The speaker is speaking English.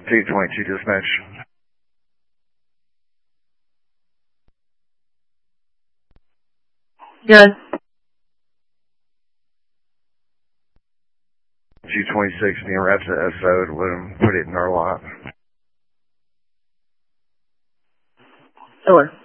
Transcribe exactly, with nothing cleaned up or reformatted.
two twenty-two dispatch. Yes. two twenty-six being wrapped at S O to let him put it in our lot. Sure.